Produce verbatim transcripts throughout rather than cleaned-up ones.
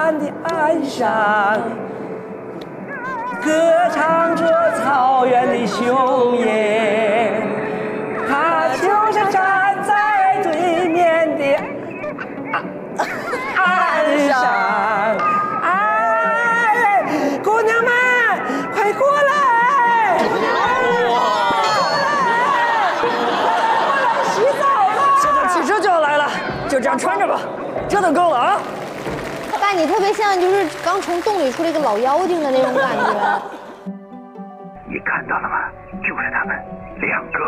湾的岸上，歌唱着草原的雄鹰，他就是站在对面的岸上。哎，姑娘们，快过来！过来洗澡了！ 现在汽车就要来了，就这样穿着吧，折腾够了啊！ 爸，你特别像就是刚从洞里出来一个老妖精的那种感觉。 你看到了吗？就是他们两个。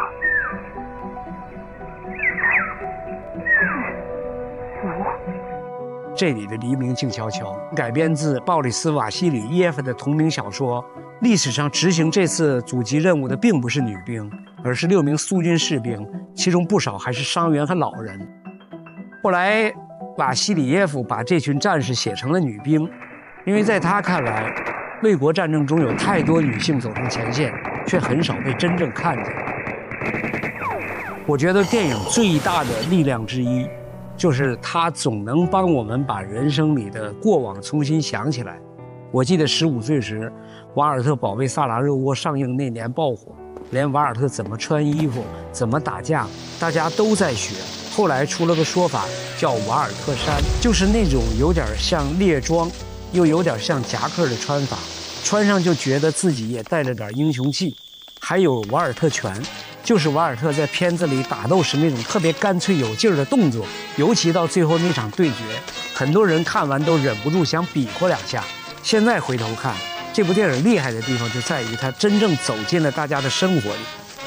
这里的黎明静悄悄改编自鲍里斯·瓦西里耶夫的同名小说。历史上执行这次阻击任务的并不是女兵，而是六名苏军士兵，其中不少还是伤员和老人。后来瓦西里耶夫把这群战士写成了女兵，因为在他看来，卫国战争中有太多女性走上前线，却很少被真正看见。我觉得电影最大的力量之一，就是它总能帮我们把人生里的过往重新想起来。我记得十五岁时，瓦尔特保卫萨拉热窝上映那年爆火，连瓦尔特怎么穿衣服、怎么打架，大家都在学。后来出了个说法，叫瓦尔特衫，就是那种有点像猎装，又有点像夹克的穿法，穿上就觉得自己也带着点英雄气。还有瓦尔特拳，就是瓦尔特在片子里打斗时那种特别干脆有劲儿的动作，尤其到最后那场对决，很多人看完都忍不住想比划两下。现在回头看，这部电影厉害的地方就在于它真正走进了大家的生活里。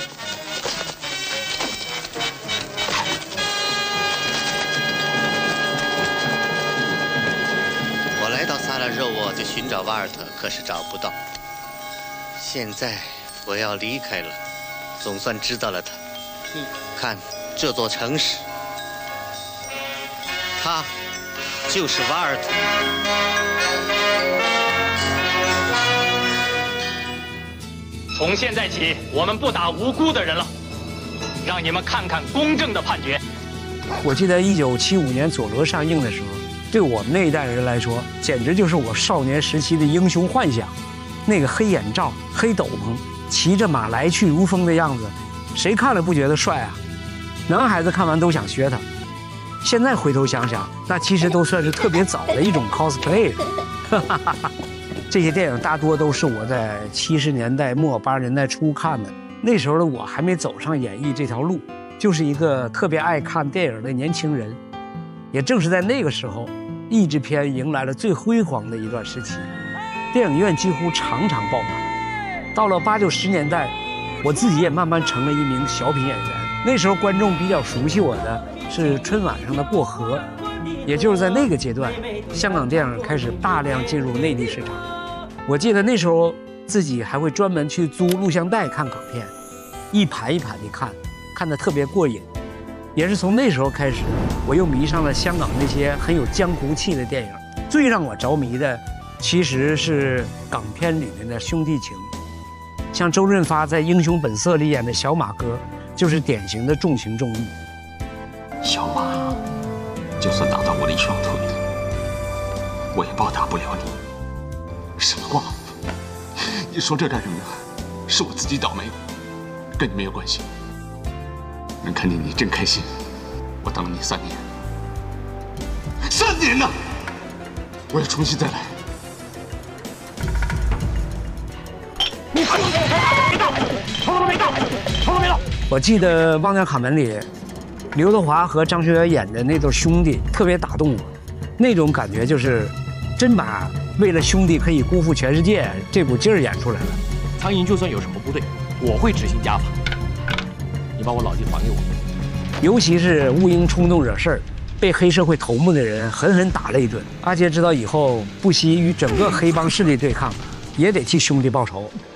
我来到萨拉热窝就寻找瓦尔特，可是找不到。现在我要离开了，总算知道了他。看这座城市，他就是瓦尔特。 从现在起，我们不打无辜的人了，让你们看看公正的判决。 我记得一九七五年佐罗上映的时候，对我们那一代人来说，简直就是我少年时期的英雄幻想。那个黑眼罩、黑斗篷，骑着马来去如风的样子，谁看了不觉得帅啊？男孩子看完都想学他。现在回头想想，那其实都算是特别早的一种 cosplay。这些电影大多都是我在七十年代末八十年代初看的，那时候的我还没走上演艺这条路，就是一个特别爱看电影的年轻人。也正是在那个时候，译制片迎来了最辉煌的一段时期，电影院几乎场场爆满。到了八九十年代，我自己也慢慢成了一名小品演员。那时候观众比较熟悉我的是春晚上的过河，也就是在那个阶段，香港电影开始大量进入内地市场。我记得那时候自己还会专门去租录像带看港片，一盘一盘地看，看得特别过瘾。也是从那时候开始，我又迷上了香港那些很有江湖气的电影。最让我着迷的，其实是港片里面的兄弟情，像周润发在《英雄本色》里演的小马哥，就是典型的重情重义。 小马，就算打断我的一双腿，我也报答不了你。什么寡妇？你说这干什么呢？是我自己倒霉，跟你没有关系。能看见你真开心，我等了你三年，三年呢！我要重新再来。 你快别动，头都没动，头都没动。 我记得《忘掉卡门》里，刘德华和张学友演的那对兄弟特别打动我，那种感觉就是真把为了兄弟可以辜负全世界这股劲儿演出来了。 苍蝇就算有什么不对，我会执行家法。你把我老弟还给我。 尤其是吴英冲动惹事儿，被黑社会头目的人狠狠打了一顿。阿杰知道以后不惜与整个黑帮势力对抗，也得替兄弟报仇。